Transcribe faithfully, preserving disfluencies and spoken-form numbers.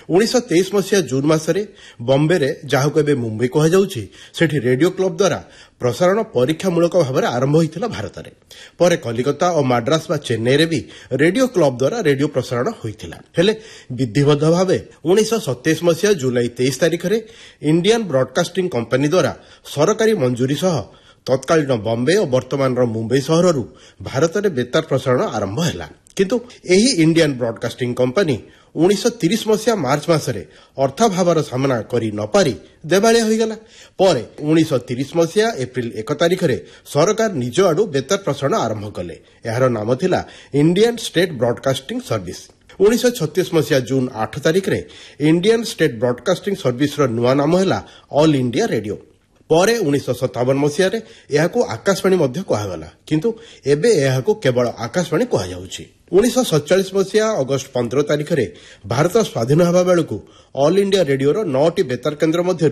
ଉଣେଇଶହ ତେଇଶ ମସିହା ଜୁନ୍ ମାସରେ ବମ୍ବେରେ ଯାହାକୁ ଏବେ ମୁମ୍ବାଇ କୁହାଯାଉଛି ସେଠି ରେଡିଓ କ୍ଲବ ଦ୍ୱାରା ପ୍ରସାରଣ ପରୀକ୍ଷାମୂଳକ ଭାବରେ ଆରମ୍ଭ ହୋଇଥିଲା ଭାରତରେ। ପରେ କଲିକତା ଓ ମାଡ୍ରାସ ବା ଚେନ୍ନାଇରେ ବି ରେଡିଓ କ୍ଲବ ଦ୍ୱାରା ରେଡିଓ ପ୍ରସାରଣ ହୋଇଥିଲା। ହେଲେ ବିଧିବଦ୍ଧ ଭାବେ ଉଣେଇଶହ ସତେଇଶ ମସିହା ଜୁଲାଇ ତେଇଶ ତାରିଖରେ ଇଣ୍ଡିଆନ୍ ବ୍ରଡକାଷ୍ଟିଂ କମ୍ପାନୀ ଦ୍ୱାରା ସରକାରୀ ମଞ୍ଜୁରୀ ସହ ତତ୍କାଳୀନ ବମ୍ବେ ଓ ବର୍ତ୍ତମାନର ମୁମ୍ବାଇ ସହରରୁ ଭାରତରେ ବେତାର ପ୍ରସାରଣ ଆରମ୍ଭ ହେଲା। କିନ୍ତୁ ଏହି ଇଣ୍ଡିଆନ୍ ବ୍ରଡକାଷ୍ଟିଂ କମ୍ପାନୀ ଉଣେଇଶହ ତିରିଶ ମସିହା ମାର୍ଚ୍ଚ ମାସରେ ଅର୍ଥାଭାବର ସାମନା କରି ନ ପାରି ଦେବାଳିଆ ହୋଇଗଲା। ପରେ ଉଣେଇଶହ ତିରିଶ ମସିହା ଏପ୍ରିଲ ଏକ ତାରିଖରେ ସରକାର ନିଜ ଆଡୁ ବେତାର ପ୍ରସାରଣ ଆରମ୍ଭ କଲେ। ଏହାର ନାମ ଥିଲା ଇଣ୍ଡିଆନ୍ ଷ୍ଟେଟ୍ ବ୍ରଡକାଷ୍ଟିଂ ସର୍ଭିସ୍। ଉଣେଇଶହ ଛତିଶ ମସିହା ଜୁନ୍ ଆଠ ତାରିଖରେ ଇଣ୍ଡିଆନ୍ ଷ୍ଟେଟ୍ ବ୍ରଡକାଷ୍ଟିଂ ସର୍ଭିସର ନୂଆ ନାମ ହେଲା ଅଲ୍ ଇଣ୍ଡିଆ ରେଡିଓ। ପରେ ଉଣେଇଶହ ସତାବନ ମସିହାରେ ଏହାକୁ ଆକାଶବାଣୀ ମଧ୍ୟ କୁହାଗଲା, କିନ୍ତୁ ଏବେ ଏହାକୁ କେବଳ ଆକାଶବାଣୀ କୁହାଯାଉଛି। ଉଣେଇଶହ ସତଚାଳିଶ ମସିହା ଅଗଷ୍ଟ ପନ୍ଦର ତାରିଖରେ ଭାରତ ସ୍ୱାଧୀନ ହେବା ବେଳକୁ ଅଲ୍ ଇଣ୍ଡିଆ ରେଡିଓର ନଅଟି ବେତାର କେନ୍ଦ୍ର ମଧ୍ୟରୁ